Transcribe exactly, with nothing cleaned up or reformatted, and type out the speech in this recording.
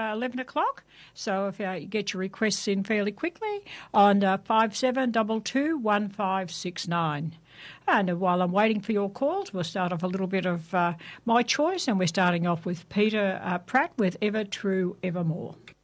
uh, eleven o'clock. So if uh, you get your requests in fairly quickly on uh, five seven two two, one five six nine. And uh, while I'm waiting for your calls, we'll start off a little bit of uh, my choice, and we're starting off with Peter uh, Pratt with Ever True Evermore.